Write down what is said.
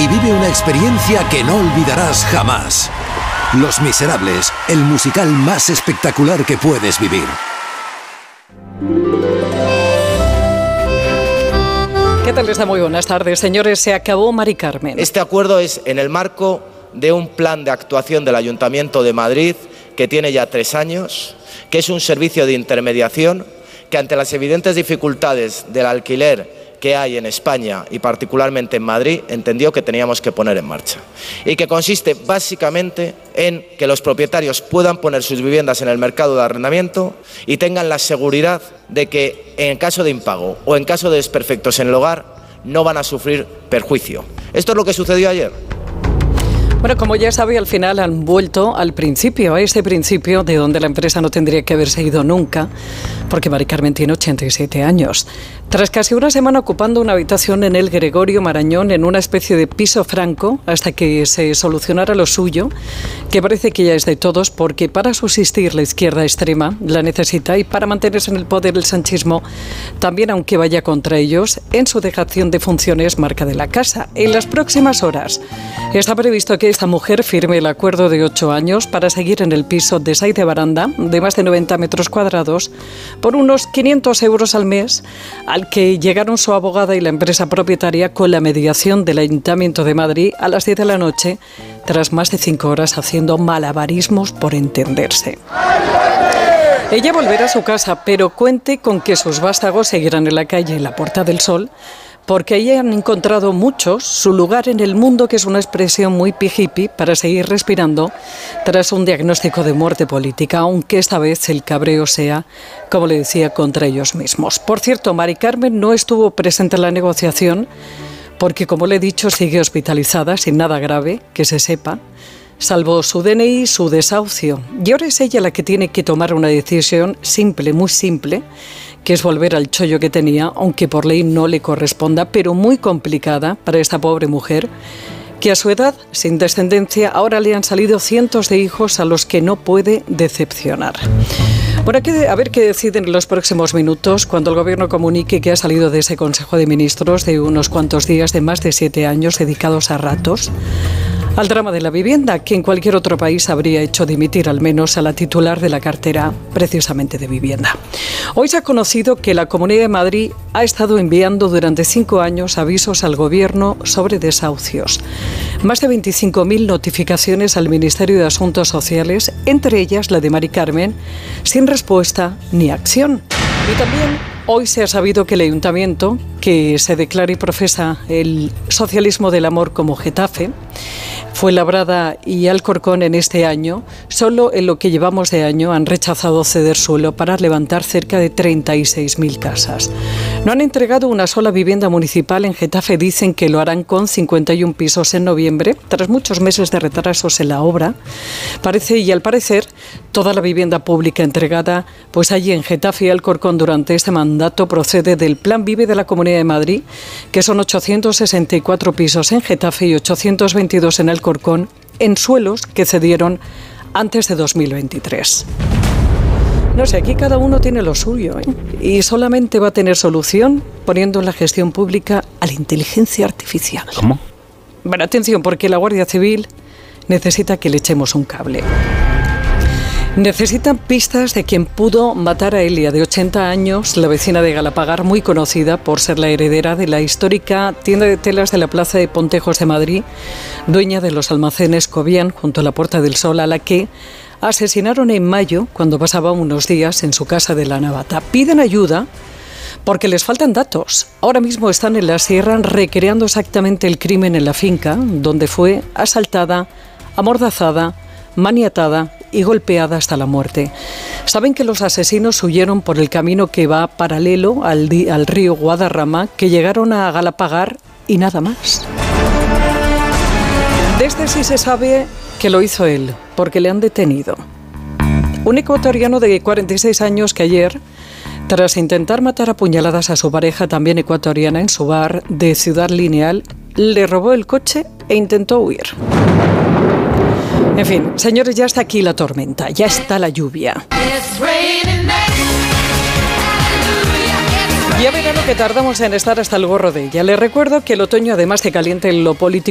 y vive una experiencia que no olvidarás jamás. Los Miserables, el musical más espectacular que puedes vivir. ¿Qué tal está? Muy buenas tardes, señores. Se acabó Mari Carmen. Este acuerdo es en el marco de un plan de actuación del Ayuntamiento de Madrid que tiene ya 3 años, que es un servicio de intermediación que ante las evidentes dificultades del alquiler que hay en España y particularmente en Madrid, entendió que teníamos que poner en marcha. Y que consiste básicamente en que los propietarios puedan poner sus viviendas en el mercado de arrendamiento y tengan la seguridad de que en caso de impago o en caso de desperfectos en el hogar no van a sufrir perjuicio. Esto es lo que sucedió ayer. Bueno, como ya sabe, al final han vuelto al principio, a ese principio de donde la empresa no tendría que haberse ido nunca, porque Mari Carmen tiene 87 años. Tras casi una semana ocupando una habitación en el Gregorio Marañón, en una especie de piso franco, hasta que se solucionara lo suyo, que parece que ya es de todos, porque para subsistir la izquierda extrema la necesita y para mantenerse en el poder el sanchismo, también aunque vaya contra ellos, en su dejación de funciones marca de la casa. En las próximas horas está previsto que esta mujer firme el acuerdo de 8 años para seguir en el piso de Saide Baranda, de más de 90 metros cuadrados, por unos 500 euros al mes, al que llegaron su abogada y la empresa propietaria con la mediación del Ayuntamiento de Madrid a las 10 de la noche, tras más de 5 horas haciendo malabarismos por entenderse. Ella volverá a su casa, pero cuente con que sus vástagos seguirán en la calle, en la Puerta del Sol, porque ahí han encontrado muchos su lugar en el mundo, que es una expresión muy hippie para seguir respirando tras un diagnóstico de muerte política, aunque esta vez el cabreo sea, como le decía, contra ellos mismos. Por cierto, Mari Carmen no estuvo presente en la negociación porque, como le he dicho, sigue hospitalizada sin nada grave, que se sepa, salvo su DNI y su desahucio. Y ahora es ella la que tiene que tomar una decisión simple, muy simple, que es volver al chollo que tenía, aunque por ley no le corresponda, pero muy complicada para esta pobre mujer, que a su edad, sin descendencia, ahora le han salido cientos de hijos a los que no puede decepcionar. Bueno, a ver qué deciden en los próximos minutos cuando el Gobierno comunique que ha salido de ese Consejo de Ministros de unos cuantos días de más de 7 años dedicados a ratos al drama de la vivienda, que en cualquier otro país habría hecho dimitir al menos a la titular de la cartera precisamente de vivienda. Hoy se ha conocido que la Comunidad de Madrid ha estado enviando durante 5 años avisos al Gobierno sobre desahucios. Más de 25.000 notificaciones al Ministerio de Asuntos Sociales, entre ellas la de Mari Carmen, sin respuesta ni acción. Y también hoy se ha sabido que el Ayuntamiento, que se declara y profesa el socialismo del amor como Getafe, Fuenlabrada y Alcorcón en este año, solo en lo que llevamos de año han rechazado ceder suelo para levantar cerca de 36.000 casas. No han entregado una sola vivienda municipal en Getafe, dicen que lo harán con 51 pisos en noviembre, tras muchos meses de retrasos en la obra. Al parecer, toda la vivienda pública entregada, pues allí en Getafe y Alcorcón durante este mandato procede del Plan Vive de la Comunidad de Madrid, que son 864 pisos en Getafe y 822 en Alcorcón, en suelos que cedieron antes de 2023. No sé, aquí cada uno tiene lo suyo, ¿eh? Y solamente va a tener solución poniendo en la gestión pública a la inteligencia artificial. ¿Cómo? Bueno, atención, porque la Guardia Civil necesita que le echemos un cable. Necesitan pistas de quien pudo matar a Elia, de 80 años, la vecina de Galapagar, muy conocida por ser la heredera de la histórica tienda de telas de la Plaza de Pontejos de Madrid, dueña de los almacenes Cobian, junto a la Puerta del Sol, a la que asesinaron en mayo, cuando pasaba unos días en su casa de La Navata. Piden ayuda porque les faltan datos. Ahora mismo están en la sierra recreando exactamente el crimen en la finca, donde fue asaltada, amordazada, maniatada y golpeada hasta la muerte. Saben que los asesinos huyeron por el camino que va paralelo al río Guadarrama, que llegaron a Galapagar y nada más. Desde sí se sabe que lo hizo él, porque le han detenido. Un ecuatoriano de 46 años que ayer, tras intentar matar a puñaladas a su pareja, también ecuatoriana, en su bar de Ciudad Lineal, le robó el coche e intentó huir. En fin, señores, ya está aquí la tormenta, ya está la lluvia. Ya verán lo que tardamos en estar hasta el gorro de ella. Les recuerdo que el otoño, además de caliente en lo político,